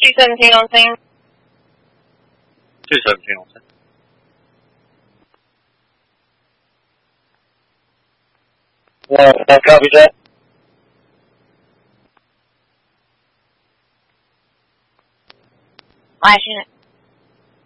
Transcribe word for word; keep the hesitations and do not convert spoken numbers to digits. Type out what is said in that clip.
two seventeen on scene. two seventeen on scene. Uh, I copy that. Last unit.